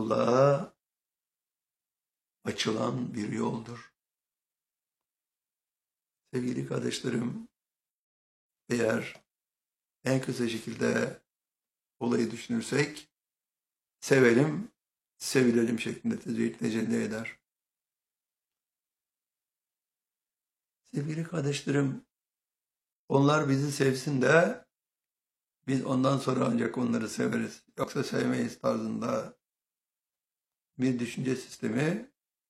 Allah'a açılan bir yoldur. Sevgili kardeşlerim, eğer en kısa şekilde olayı düşünürsek, sevelim, sevilelim şeklinde tecelli eder. Sevgili kardeşlerim, onlar bizi sevsin de biz ondan sonra ancak onları severiz. Yoksa sevmeyiz tarzında bir düşünce sistemi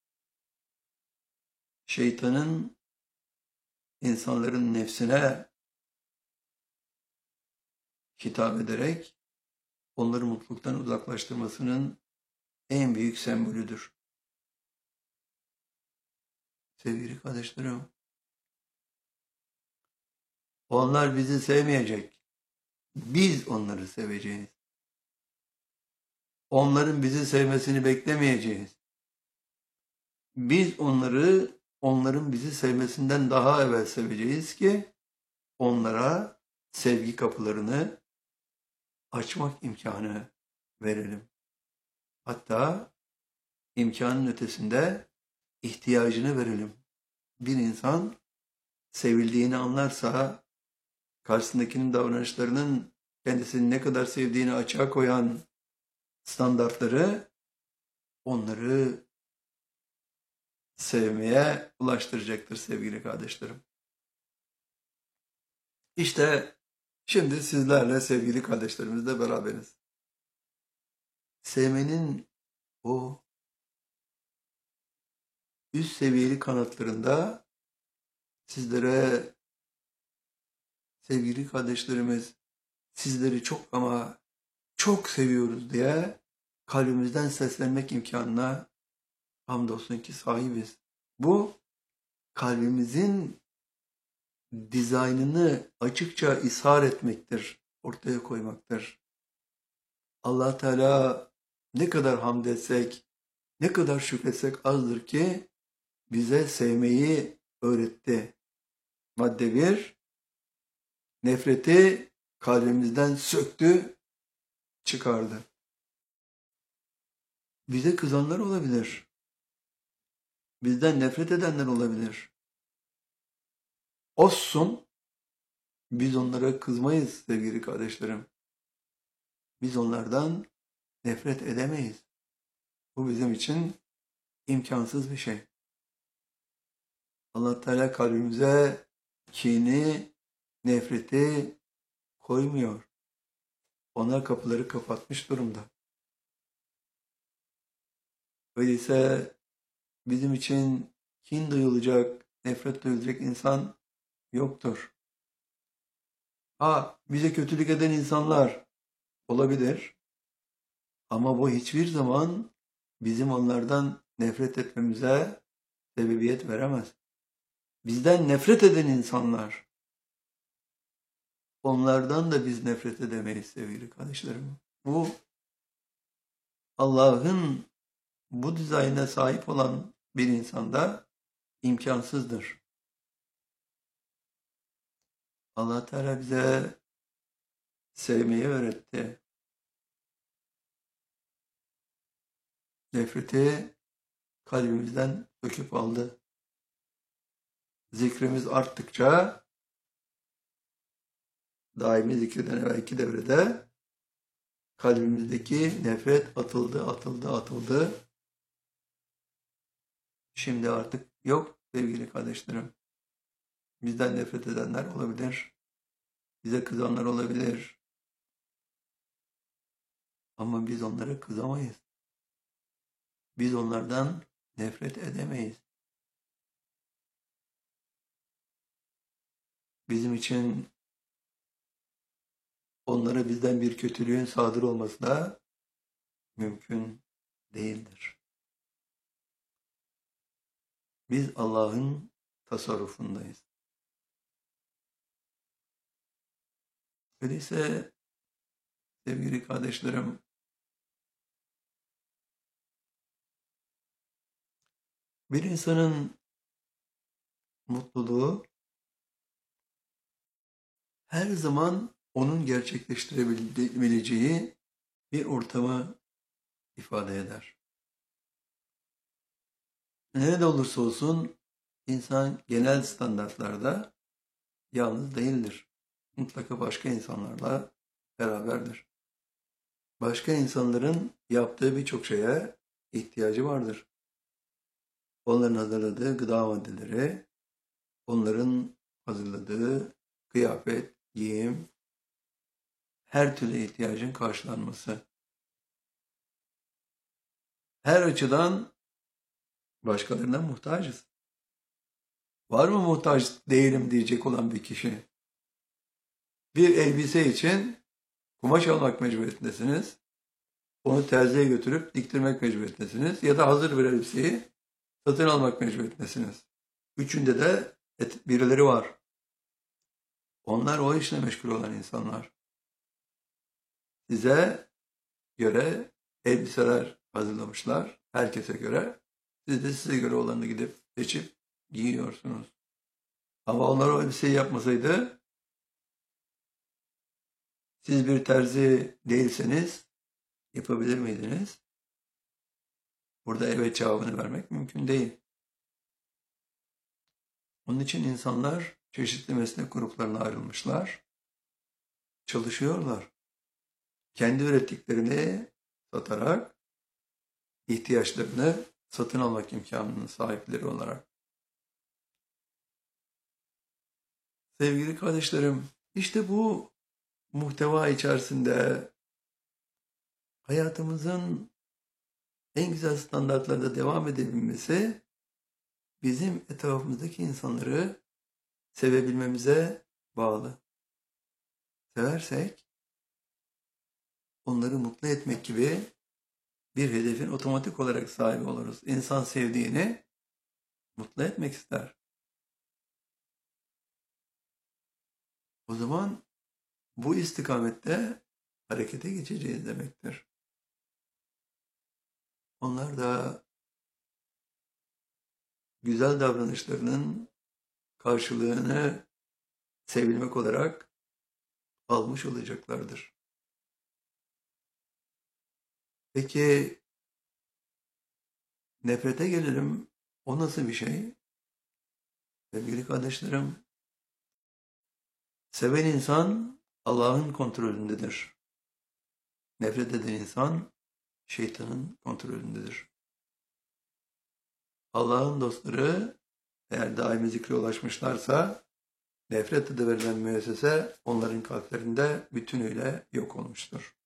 şeytanın insanların nefsine hitap ederek onları mutluluktan uzaklaştırmasının en büyük sembolüdür. Sevgili kardeşlerim, onlar bizi sevmeyecek. Biz onları seveceğiz. Onların bizi sevmesini beklemeyeceğiz. Biz onların bizi sevmesinden daha evvel seveceğiz ki onlara sevgi kapılarını açmak imkanı verelim. Hatta imkanın ötesinde ihtiyacını verelim. Bir insan sevildiğini anlarsa, karşısındakinin davranışlarının kendisini ne kadar sevdiğini açığa koyan standartları onları sevmeye ulaştıracaktır sevgili kardeşlerim. İşte şimdi sizlerle sevgili kardeşlerimizle beraberiz. Sevmenin o üst seviyeli kanatlarında sizlere sevgili kardeşlerimiz sizleri çok ama çok seviyoruz diye kalbimizden seslenmek imkanına hamdolsun ki sahibiz. Bu kalbimizin dizaynını açıkça ishar etmektir, ortaya koymaktır. Allah Teala ne kadar hamd etsek, ne kadar şükretsek azdır ki bize sevmeyi öğretti. Madde 1, nefreti kalbimizden söktü, çıkardı. Bize kızanlar olabilir. Bizden nefret edenler olabilir. Olsun, biz onlara kızmayız sevgili kardeşlerim. Biz onlardan nefret edemeyiz. Bu bizim için imkansız bir şey. Allah Teala kalbimize kini, nefreti koymuyor. Ona kapıları kapatmış durumda. Öyleyse bizim için kin duyulacak, nefret duyulacak insan yoktur. Bize kötülük eden insanlar olabilir. Ama bu hiçbir zaman bizim onlardan nefret etmemize sebebiyet veremez. Bizden nefret eden insanlar, onlardan da biz nefret edemeyiz sevgili kardeşlerim. Bu Allah'ın bu dizayna sahip olan bir insanda imkansızdır. Allah Teala bize sevmeyi öğretti. Nefreti kalbimizden döküp aldı. Zikrimiz arttıkça daimi zikreden evvelki devrede kalbimizdeki nefret atıldı. Şimdi artık yok sevgili kardeşlerim. Bizden nefret edenler olabilir. Bize kızanlar olabilir. Ama biz onlara kızamayız. Biz onlardan nefret edemeyiz. Bizim için onlara bizden bir kötülüğün sadır olması da mümkün değildir. Biz Allah'ın tasarrufundayız. Öyleyse sevgili kardeşlerim, bir insanın mutluluğu her zaman onun gerçekleştirebileceği bir ortamı ifade eder. Nerede olursa olsun insan genel standartlarda yalnız değildir. Mutlaka başka insanlarla beraberdir. Başka insanların yaptığı birçok şeye ihtiyacı vardır. Onların hazırladığı gıda maddeleri, onların hazırladığı kıyafet, giyim, her türlü ihtiyacın karşılanması. Her açıdan başkalarına muhtacız. Var mı muhtaç değilim diyecek olan bir kişi? Bir elbise için kumaş almak mecburiyetindesiniz. Onu terziye götürüp diktirmek mecburiyetindesiniz. Ya da hazır bir elbiseyi satın almak mecburiyetindesiniz. Üçünde de birileri var. Onlar o işle meşgul olan insanlar. Size göre elbiseler hazırlamışlar. Herkese göre. Siz de size göre olanı gidip seçip giyiyorsunuz. Ama onlar o elbiseyi yapmasaydı, siz bir terzi değilseniz yapabilir miydiniz? Burada evet cevabını vermek mümkün değil. Onun için insanlar çeşitli meslek gruplarına ayrılmışlar. Çalışıyorlar. Kendi ürettiklerini satarak ihtiyaçlarını satın almak imkanının sahipleri olarak. Sevgili kardeşlerim, işte bu muhteva içerisinde hayatımızın en güzel standartlarda devam edebilmesi bizim etrafımızdaki insanları sevebilmemize bağlı. Seversek onları mutlu etmek gibi bir hedefin otomatik olarak sahibi oluruz. İnsan sevdiğini mutlu etmek ister. O zaman bu istikamette harekete geçeceğiz demektir. Onlar da güzel davranışlarının karşılığını sevilmek olarak almış olacaklardır. Peki nefrete gelelim. O nasıl bir şey? Sevgili kardeşlerim, seven insan Allah'ın kontrolündedir. Nefret eden insan şeytanın kontrolündedir. Allah'ın dostları eğer daimi zikre ulaşmışlarsa nefret ediverilen müessese onların kalplerinde bütünüyle yok olmuştur.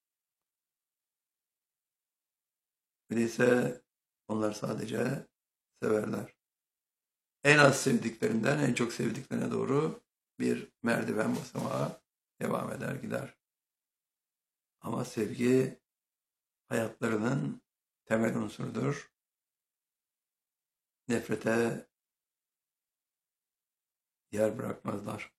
Öyleyse onlar sadece severler. En az sevdiklerinden en çok sevdiklerine doğru bir merdiven basamağı devam eder gider. Ama sevgi hayatlarının temel unsurudur. Nefrete yer bırakmazlar.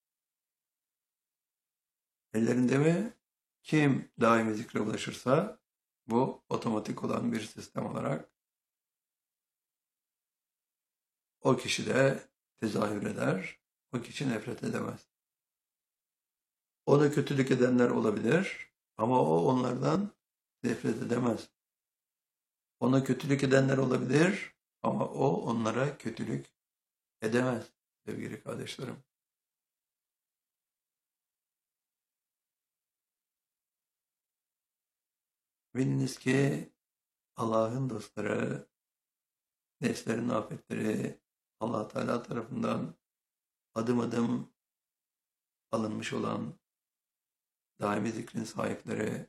Ellerinde mi? Kim daimi zikre ulaşırsa bu otomatik olan bir sistem olarak o kişi de tezahür eder. O kişi nefret edemez. Ona kötülük edenler olabilir ama o onlardan nefret edemez. Ona kötülük edenler olabilir ama o onlara kötülük edemez sevgili kardeşlerim. Biliniz ki Allah'ın dostları, nefslerin afetleri Allah Teala tarafından adım adım alınmış olan daimi zikrin sahipleri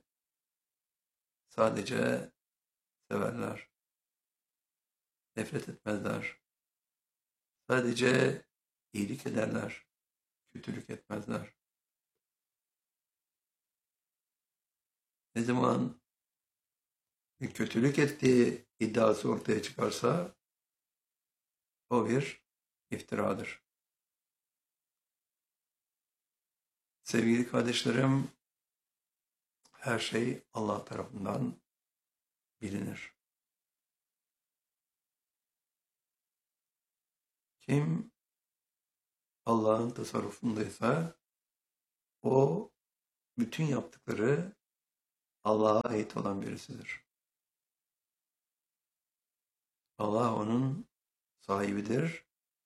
sadece severler, nefret etmezler. Sadece iyilik ederler, kötülük etmezler. Ne zaman bir kötülük ettiği iddiası ortaya çıkarsa o bir iftiradır. Sevgili kardeşlerim, her şey Allah tarafından bilinir. Kim Allah'ın tasarrufundaysa o bütün yaptıkları Allah'a ait olan birisidir. Allah onun sahibidir.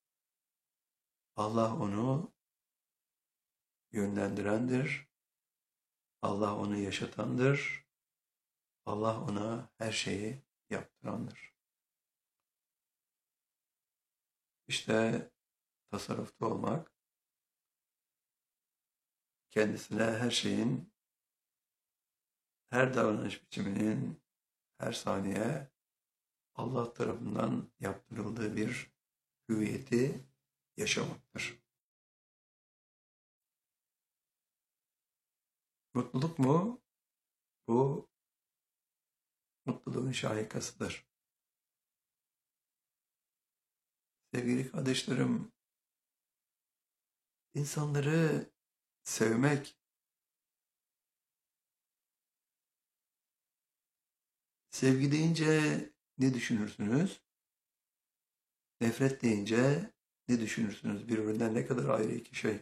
Allah onu yönlendirendir. Allah onu yaşatandır. Allah ona her şeyi yaptırandır. İşte tasarrufta olmak, kendisine her şeyin, her davranış biçiminin, her saniye Allah tarafından yaptırıldığı bir hüviyeti yaşamaktır. Mutluluk mu? Bu mutluluğun şahikasıdır. Sevgili kardeşlerim, insanları sevmek, sevgi deyince ne düşünürsünüz? Nefret deyince ne düşünürsünüz? Birbirinden ne kadar ayrı iki şey.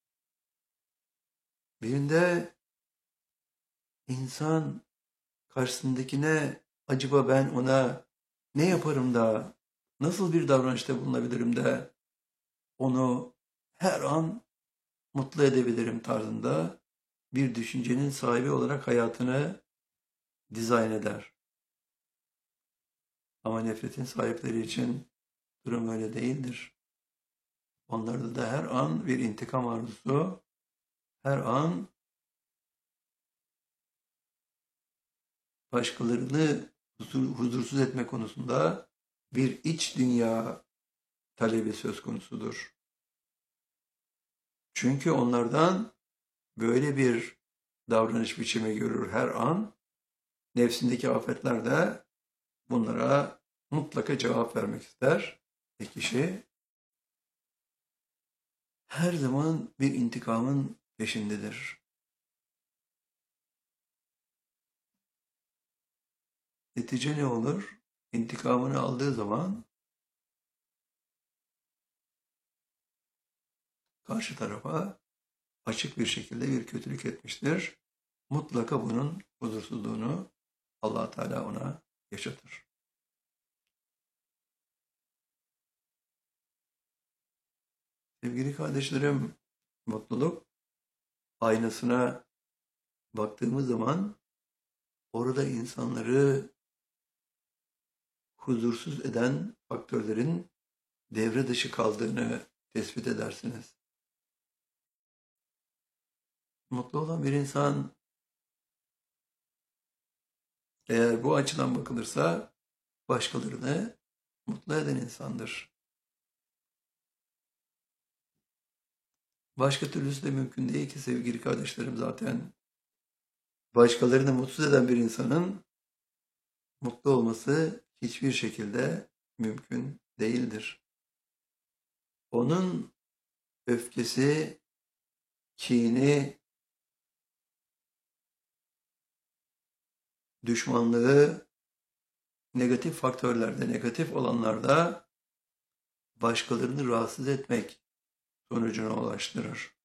Birinde insan karşısındakine acaba ben ona ne yaparım da, nasıl bir davranışta bulunabilirim de onu her an mutlu edebilirim tarzında bir düşüncenin sahibi olarak hayatını dizayn eder. Ama nefretin sahipleri için durum öyle değildir. Onlarda da her an bir intikam arzusu, her an başkalarını huzursuz etme konusunda bir iç dünya talebi söz konusudur. Çünkü onlardan böyle bir davranış biçimi görür her an. Nefsindeki afetler de bunlara mutlaka cevap vermek ister. Kişi her zaman bir intikamın peşindedir. Netice ne olur? İntikamını aldığı zaman karşı tarafa açık bir şekilde bir kötülük etmiştir. Mutlaka bunun huzursuzluğunu Allah Teala ona yaşatır. Sevgili kardeşlerim, mutluluk aynasına baktığımız zaman orada insanları huzursuz eden faktörlerin devre dışı kaldığını tespit edersiniz. Mutlu olan bir insan eğer bu açıdan bakılırsa başkalarını mutlu eden insandır. Başka türlüsü de mümkün değil ki sevgili kardeşlerim zaten. Başkalarını mutsuz eden bir insanın mutlu olması hiçbir şekilde mümkün değildir. Onun öfkesi, kini, düşmanlığı negatif faktörlerde, negatif olanlarda başkalarını rahatsız etmek sonucuna ulaştırır.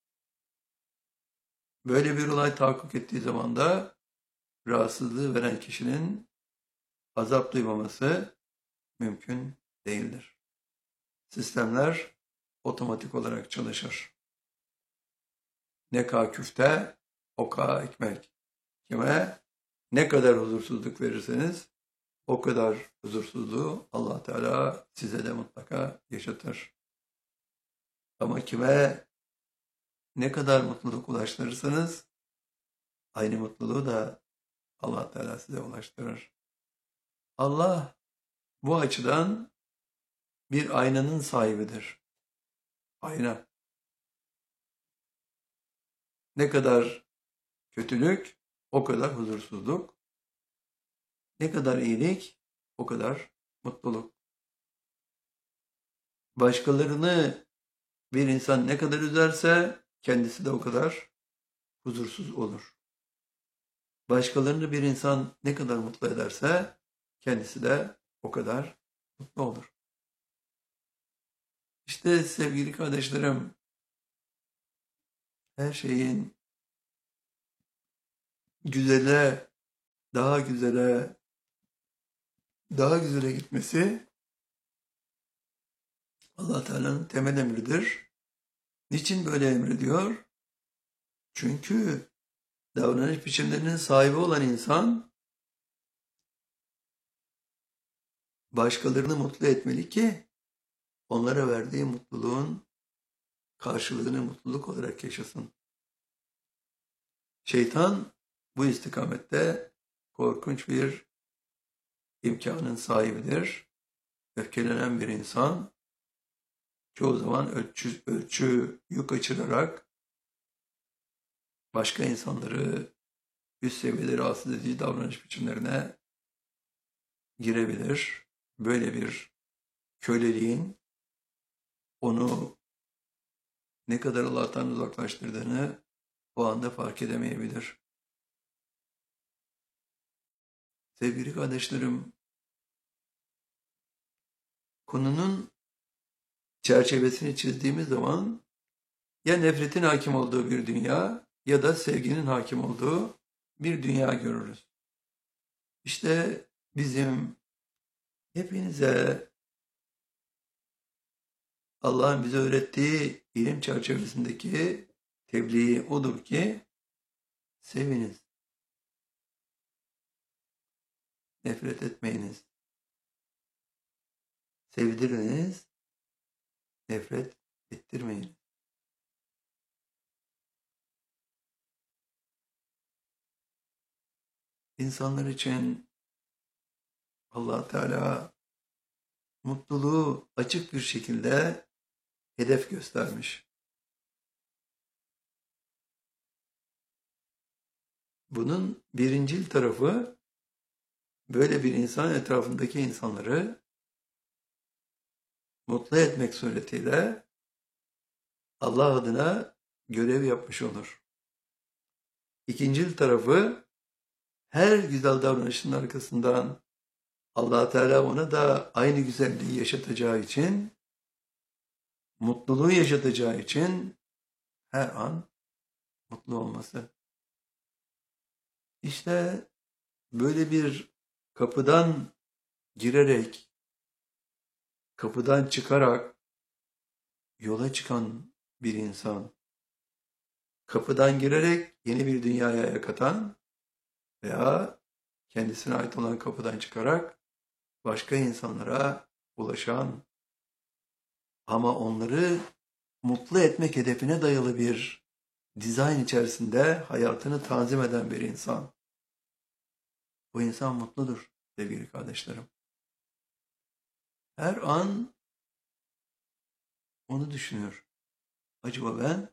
Böyle bir olay tahakkuk ettiği zaman da rahatsızlığı veren kişinin azap duymaması mümkün değildir. Sistemler otomatik olarak çalışır. Ne kadar küfte, o kadar ekmek. Kime ne kadar huzursuzluk verirseniz o kadar huzursuzluğu Allah Teala size de mutlaka yaşatır. Ama kime ne kadar mutluluk ulaştırırsanız aynı mutluluğu da Allah Teala size ulaştırır. Allah bu açıdan bir aynanın sahibidir. Ayna. Ne kadar kötülük, o kadar huzursuzluk. Ne kadar iyilik, o kadar mutluluk. Başkalarını bir insan ne kadar üzerse kendisi de o kadar huzursuz olur. Başkalarını bir insan ne kadar mutlu ederse kendisi de o kadar mutlu olur. İşte sevgili kardeşlerim, her şeyin güzele, daha güzele, daha güzele gitmesi Allah Teala'nın temel emridir. Niçin böyle emrediyor? Çünkü davranış biçimlerinin sahibi olan insan başkalarını mutlu etmeli ki onlara verdiği mutluluğun karşılığını mutluluk olarak yaşasın. Şeytan bu istikamette korkunç bir imkanın sahibidir. Öfkelenen bir insan çoğu zaman ölçüyü kaçırarak başka insanları üst seviyede rahatsız edici davranış biçimlerine girebilir. Böyle bir köleliğin onu ne kadar Allah'tan uzaklaştırdığını o anda fark edemeyebilir. Sevgili kardeşlerim, konunun çerçevesini çizdiğimiz zaman ya nefretin hakim olduğu bir dünya ya da sevginin hakim olduğu bir dünya görürüz. İşte bizim hepinize Allah'ın bize öğrettiği ilim çerçevesindeki tebliği odur ki seviniz, nefret etmeyiniz, sevdiriniz, nefret ettirmeyin. İnsanlar için Allah Teala mutluluğu açık bir şekilde hedef göstermiş. Bunun birincil tarafı böyle bir insan etrafındaki insanları mutlu etmek suretiyle Allah adına görev yapmış olur. İkincil tarafı her güzel davranışın arkasından Allah Teala ona da aynı güzelliği yaşatacağı için, mutluluğu yaşatacağı için her an mutlu olması. İşte böyle bir kapıdan girerek, kapıdan çıkarak yola çıkan bir insan, kapıdan girerek yeni bir dünyaya ayak atan veya kendisine ait olan kapıdan çıkarak başka insanlara ulaşan ama onları mutlu etmek hedefine dayalı bir dizayn içerisinde hayatını tanzim eden bir insan. Bu insan mutludur sevgili kardeşlerim. Her an onu düşünüyor. Acaba ben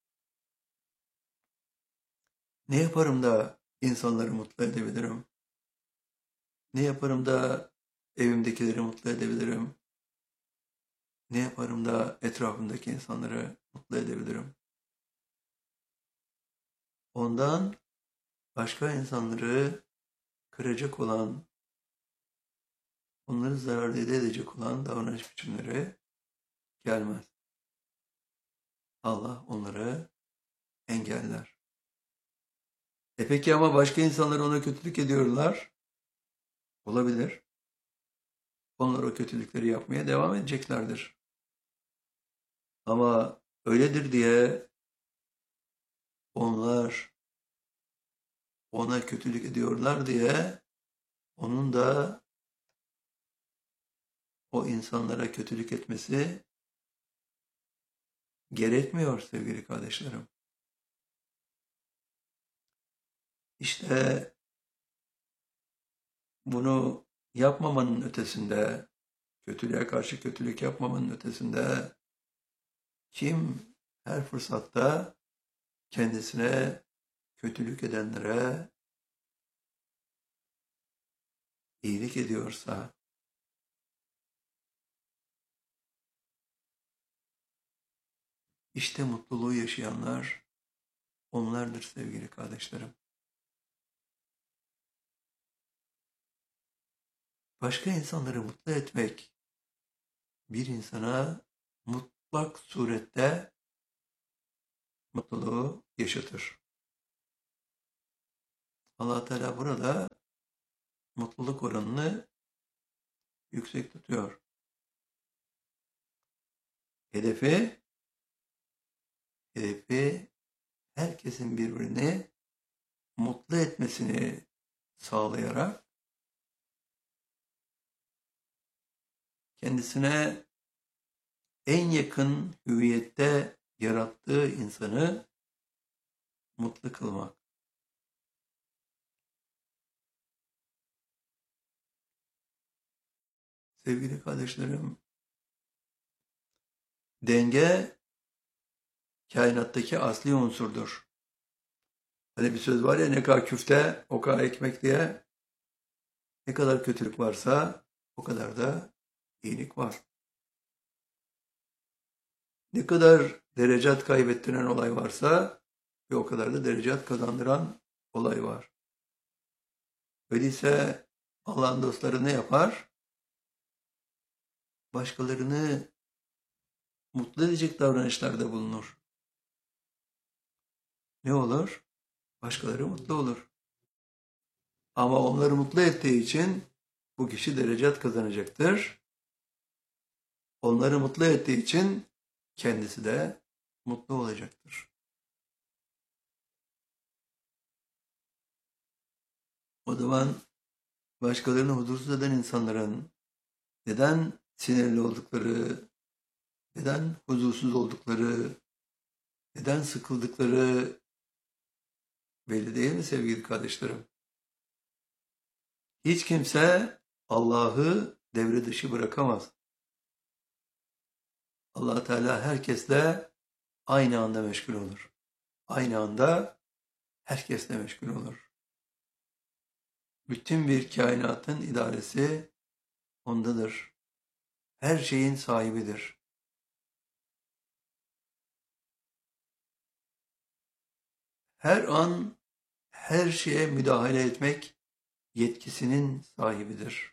ne yaparım da insanları mutlu edebilirim? Ne yaparım da evimdekileri mutlu edebilirim? Ne yaparım da etrafımdaki insanları mutlu edebilirim? Ondan başka insanları kıracak olan, onları zararlı edecek olan davranış biçimleri gelmez. Allah onları engeller. Peki ama başka insanlar ona kötülük ediyorlar. Olabilir. Onlar o kötülükleri yapmaya devam edeceklerdir. Ama öyledir diye onlar ona kötülük ediyorlar diye onun da o insanlara kötülük etmesi gerekmiyor sevgili kardeşlerim. İşte bunu yapmamanın ötesinde, kötülüğe karşı kötülük yapmamanın ötesinde kim her fırsatta kendisine kötülük edenlere iyilik ediyorsa, işte mutluluğu yaşayanlar onlardır sevgili kardeşlerim. Başka insanları mutlu etmek bir insana mutlak surette mutluluğu yaşatır. Allah Teala burada mutluluk oranını yüksek tutuyor. Hedefi herkesin birbirini mutlu etmesini sağlayarak kendisine en yakın hüviyette yarattığı insanı mutlu kılmak. Sevgili kardeşlerim, denge kainattaki asli unsurdur. Hani bir söz var ya, ne kadar küfte o kadar ekmek diye, ne kadar kötülük varsa o kadar da iyilik var. Ne kadar derecat kaybettiren olay varsa o kadar da derecat kazandıran olay var. Öyleyse Allah'ın dostları ne yapar? Başkalarını mutlu edecek davranışlarda bulunur. Ne olur? Başkaları mutlu olur. Ama onları mutlu ettiği için bu kişi derecat kazanacaktır. Onları mutlu ettiği için kendisi de mutlu olacaktır. O zaman başkalarını huzursuz eden insanların neden sinirli oldukları, neden huzursuz oldukları, neden sıkıldıkları belli değil mi sevgili kardeşlerim? Hiç kimse Allah'ı devre dışı bırakamaz. Allah Teala herkesle aynı anda meşgul olur. Aynı anda herkesle meşgul olur. Bütün bir kainatın idaresi ondadır. Her şeyin sahibidir. Her an her şeye müdahale etmek yetkisinin sahibidir.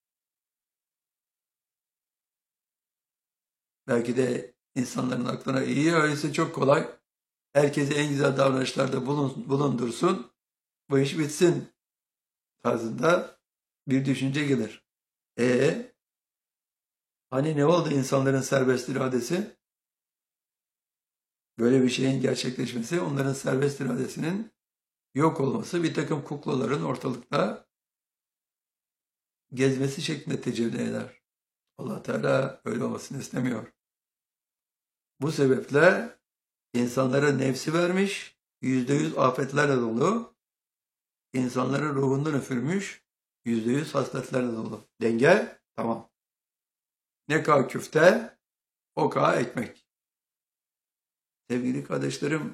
Belki de insanların aklına iyi, öyleyse çok kolay, herkese en güzel davranışlarda bulundursun, bu iş bitsin tarzında bir düşünce gelir. Hani ne oldu insanların serbest iradesi? Böyle bir şeyin gerçekleşmesi, onların serbest iradesinin yok olması, bir takım kuklaların ortalıkta gezmesi şeklinde tecelli eder. Allah Teala öyle olmasını istemiyor. Bu sebeple insanlara nefsi vermiş, %100 afetlerle dolu, insanların ruhundan üfürmüş, %100 hasletlerle dolu. Denge tamam. Ne kadar küfte, o kadar ekmek. Sevgili kardeşlerim,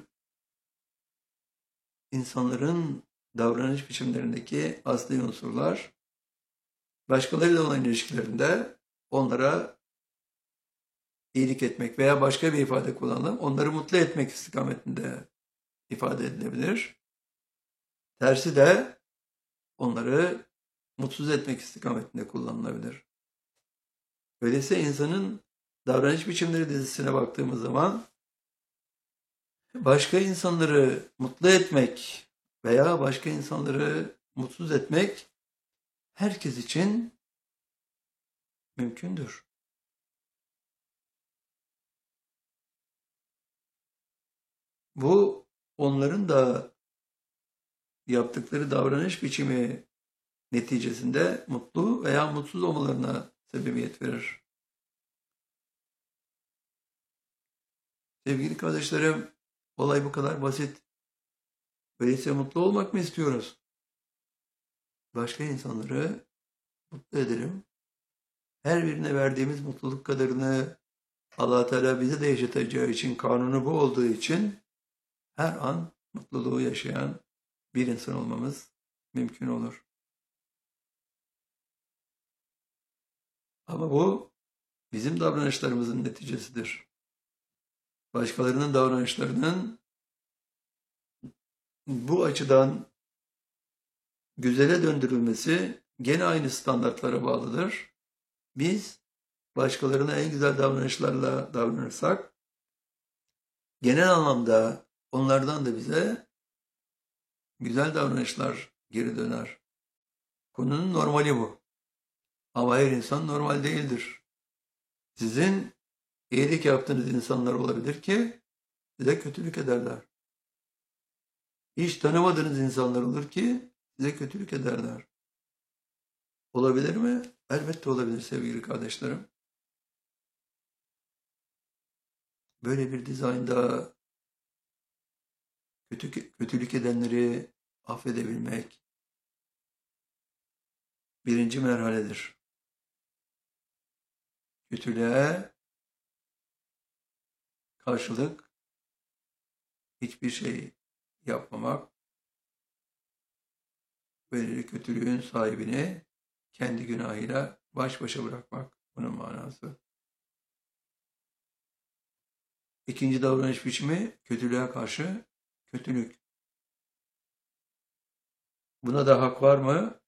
insanların davranış biçimlerindeki asli unsurlar, başkalarıyla olan ilişkilerinde onlara iyilik etmek veya başka bir ifade kullanalım, onları mutlu etmek istikametinde ifade edilebilir. Tersi de onları mutsuz etmek istikametinde kullanılabilir. Öyleyse insanın davranış biçimleri dizisine baktığımız zaman başka insanları mutlu etmek veya başka insanları mutsuz etmek herkes için mümkündür. Bu onların da yaptıkları davranış biçimi neticesinde mutlu veya mutsuz olmalarına sebebiyet verir. Sevgili kardeşlerim, olay bu kadar basit. Öyleyse mutlu olmak mı istiyoruz? Başka insanları mutlu edelim. Her birine verdiğimiz mutluluk kadarını Allah Teala bize de yaşatacağı için, kanunu bu olduğu için her an mutluluğu yaşayan bir insan olmamız mümkün olur. Ama bu bizim davranışlarımızın neticesidir. Başkalarının davranışlarının bu açıdan güzele döndürülmesi gene aynı standartlara bağlıdır. Biz başkalarına en güzel davranışlarla davranırsak genel anlamda onlardan da bize güzel davranışlar geri döner. Konunun normali bu. Ama her insan normal değildir. Sizin iyilik yaptığınız insanlar olabilir ki size kötülük ederler. Hiç tanımadığınız insanlar olur ki size kötülük ederler. Olabilir mi? Elbette olabilir sevgili kardeşlerim. Böyle bir dizaynda kötülük edenleri affedebilmek birinci merhaledir. Kötülüğe karşılık hiçbir şey yapmamak, böyle kötülüğün sahibini kendi günahıyla baş başa bırakmak bunun manası. İkinci davranış biçimi kötülüğe karşı kötülük. Buna da hak var mı?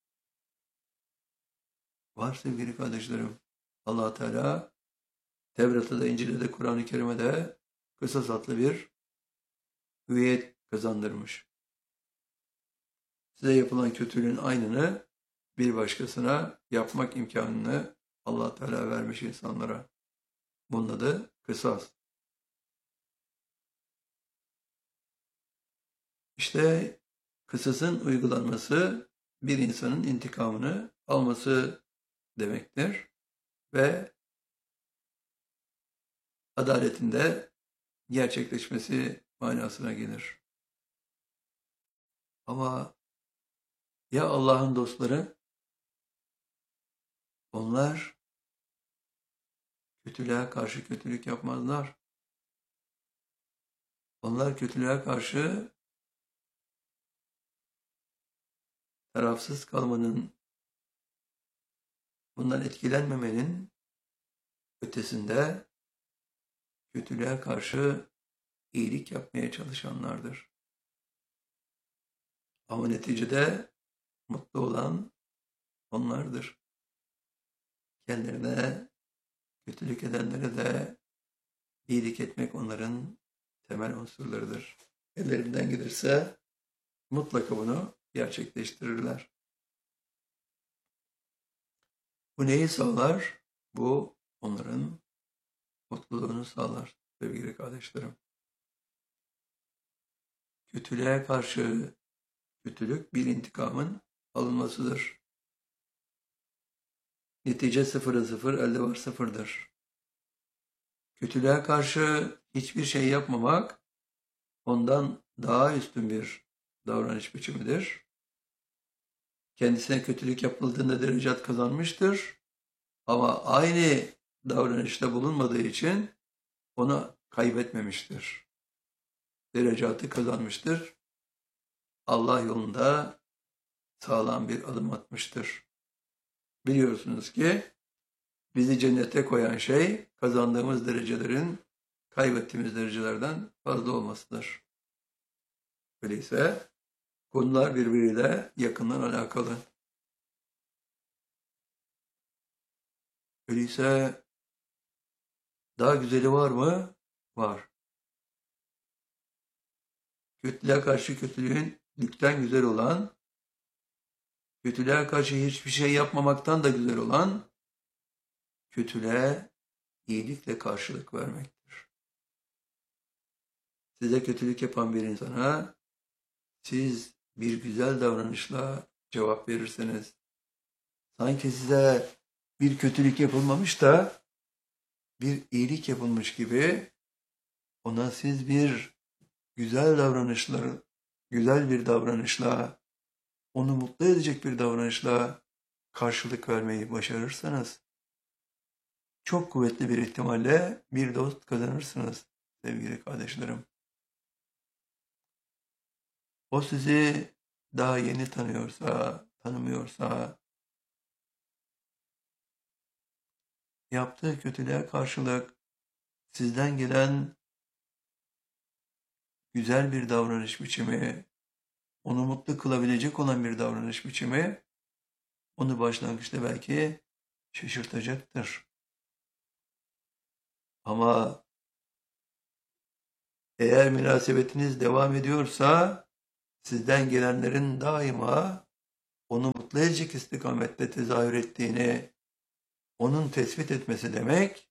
Var sevgili kardeşlerim. Allah Teala Tevrat'ta da İncil'de de Kur'an-ı Kerim'e de kısas adlı bir hüviyet kazandırmış. Size yapılan kötülüğün aynını bir başkasına yapmak imkanını Allah Teala vermiş insanlara. Bunun adı kısas. İşte kısasın uygulanması bir insanın intikamını alması demektir ve adaletin de gerçekleşmesi manasına gelir. Ama ya Allah'ın dostları, onlar kötülüğe karşı kötülük yapmazlar. Onlar kötülüğe karşı tarafsız kalmanın, bundan etkilenmemenin ötesinde kötülüğe karşı iyilik yapmaya çalışanlardır. Ama neticede mutlu olan onlardır. Kendilerine kötülük edenlere de iyilik etmek onların temel unsurlarıdır. Ellerinden gelirse mutlaka bunu gerçekleştirirler. Bu neyi sağlar? Bu onların mutluluğunu sağlar sevgili kardeşlerim. Kötülüğe karşı kötülük bir intikamın alınmasıdır. Netice sıfıra sıfır, elde var sıfırdır. Kötülüğe karşı hiçbir şey yapmamak ondan daha üstün bir davranış biçimidir. Kendisine kötülük yapıldığında derecat kazanmıştır. Ama aynı davranışta bulunmadığı için onu kaybetmemiştir. Derecatı kazanmıştır. Allah yolunda sağlam bir adım atmıştır. Biliyorsunuz ki bizi cennete koyan şey kazandığımız derecelerin kaybettiğimiz derecelerden fazla olmasıdır. Öyleyse konular birbiriyle yakından alakalı. Öyleyse daha güzeli var mı? Var. Kötülüğe karşı kötülüğün güzel olan, kötülüğe karşı hiçbir şey yapmamaktan da güzel olan, kötülüğe iyilikle karşılık vermektir. Size kötülük yapan bir insana siz bir güzel davranışla cevap verirseniz, sanki size bir kötülük yapılmamış da bir iyilik yapılmış gibi ona siz bir güzel bir davranışla, onu mutlu edecek bir davranışla karşılık vermeyi başarırsanız, çok kuvvetli bir ihtimalle bir dost kazanırsınız sevgili kardeşlerim. O sizi daha yeni tanımıyorsa, yaptığı kötülüğe karşılık sizden gelen güzel bir davranış biçimi, onu mutlu kılabilecek olan bir davranış biçimi, onu başlangıçta belki şaşırtacaktır. Ama eğer münasebetiniz devam ediyorsa, sizden gelenlerin daima onu mutlu edecek istikamette tezahür ettiğini onun tespit etmesi demek,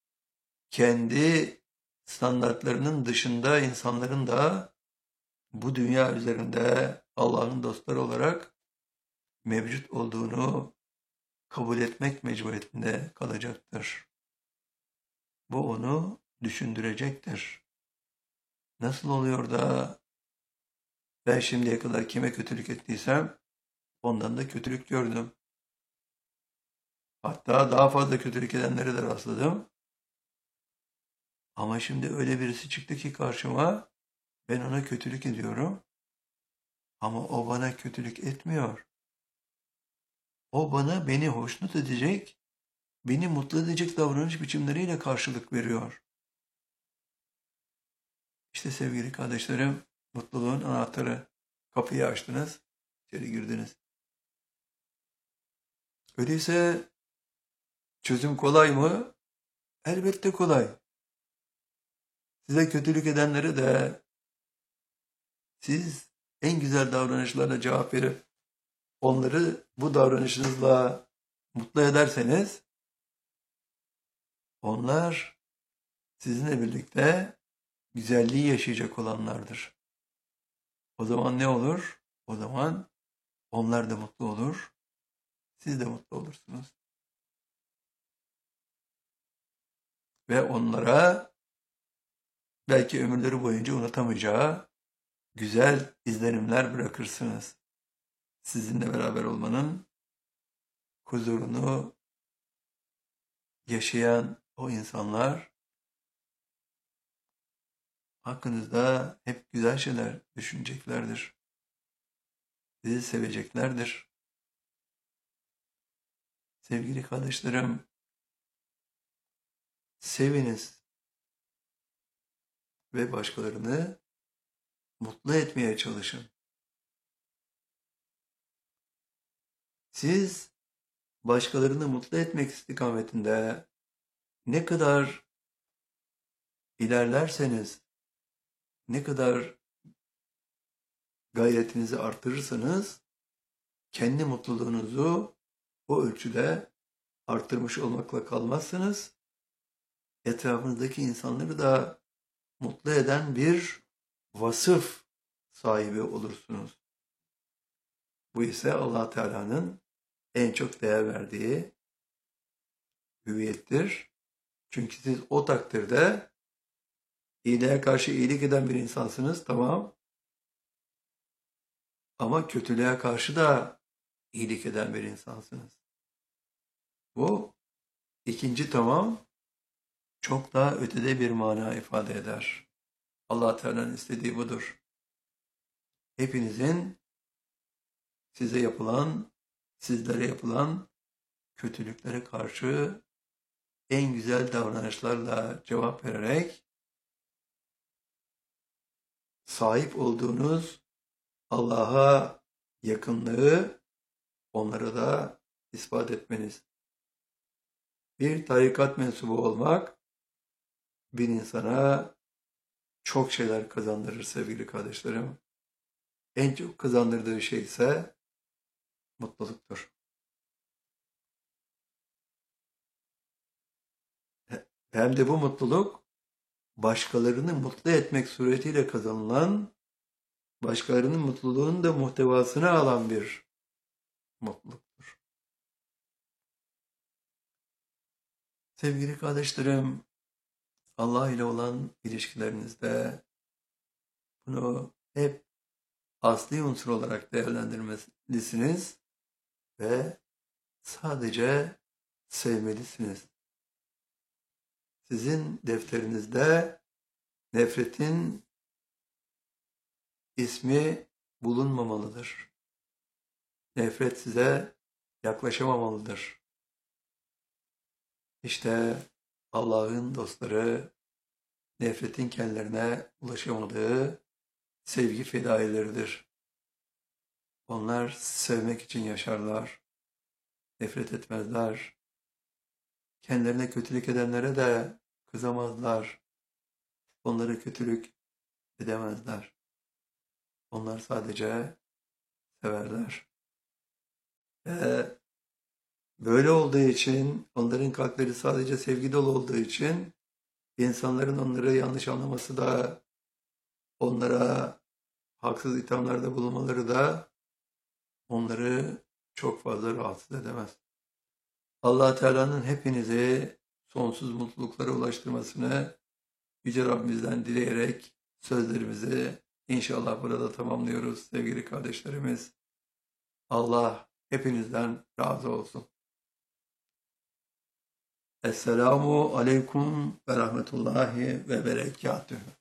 kendi standartlarının dışında insanların da bu dünya üzerinde Allah'ın dostları olarak mevcut olduğunu kabul etmek mecburiyetinde kalacaktır. Bu onu düşündürecektir. Nasıl oluyor da ben şimdiye kadar kime kötülük ettiysem ondan da kötülük gördüm. Hatta daha fazla kötülük edenlere de rastladım. Ama şimdi öyle birisi çıktı ki karşıma, ben ona kötülük ediyorum. Ama o bana kötülük etmiyor. O bana beni hoşnut edecek, beni mutlu edecek davranış biçimleriyle karşılık veriyor. İşte sevgili kardeşlerim, mutluluğun anahtarı. Kapıyı açtınız, içeri girdiniz. Öyleyse çözüm kolay mı? Elbette kolay. Size kötülük edenlere de siz en güzel davranışlarla cevap verip onları bu davranışınızla mutlu ederseniz onlar sizinle birlikte güzelliği yaşayacak olanlardır. O zaman ne olur? O zaman onlar da mutlu olur, siz de mutlu olursunuz. Ve onlara belki ömürleri boyunca unutamayacağı güzel izlenimler bırakırsınız. Sizinle beraber olmanın huzurunu yaşayan o insanlar hakkınızda hep güzel şeyler düşüneceklerdir. Sizi seveceklerdir. Sevgili kardeşlerim, seviniz ve başkalarını mutlu etmeye çalışın. Siz başkalarını mutlu etmek istikametinde ne kadar ilerlerseniz, ne kadar gayretinizi artırırsanız, kendi mutluluğunuzu o ölçüde artırmış olmakla kalmazsınız. Etrafınızdaki insanları da mutlu eden bir vasıf sahibi olursunuz. Bu ise Allah Teala'nın en çok değer verdiği hüviyettir. Çünkü siz o takdirde iyiliğe karşı iyilik eden bir insansınız, tamam. Ama kötülüğe karşı da iyilik eden bir insansınız. Bu ikinci tamam çok daha ötede bir mana ifade eder. Allah Teala'nın istediği budur. Hepinizin size yapılan, sizlere yapılan kötülüklere karşı en güzel davranışlarla cevap vererek sahip olduğunuz Allah'a yakınlığı onlara da ispat etmeniz. Bir tarikat mensubu olmak bir insana çok şeyler kazandırır sevgili kardeşlerim. En çok kazandırdığı şey ise mutluluktur. Hem de bu mutluluk başkalarını mutlu etmek suretiyle kazanılan, başkalarının mutluluğunun da muhtevasını alan bir mutluluktur. Sevgili kardeşlerim, Allah ile olan ilişkilerinizde bunu hep asli unsur olarak değerlendirmelisiniz ve sadece sevmelisiniz. Sizin defterinizde nefretin ismi bulunmamalıdır. Nefret size yaklaşamamalıdır. İşte Allah'ın dostları nefretin kendilerine ulaşamadığı sevgi fedaileridir. Onlar sevmek için yaşarlar, nefret etmezler. Kendilerine kötülük edenlere de kızamazlar. Onlara kötülük edemezler. Onlar sadece severler. Böyle olduğu için, onların kalpleri sadece sevgi dolu olduğu için insanların onları yanlış anlaması da, onlara haksız ithamlarda bulunmaları da onları çok fazla rahatsız edemez. Allah Teala'nın hepinizi sonsuz mutluluklara ulaştırmasını Yüce Rabbimizden dileyerek sözlerimizi inşallah burada tamamlıyoruz sevgili kardeşlerimiz. Allah hepinizden razı olsun. Esselamu aleyküm ve rahmetullahi ve berekatühü.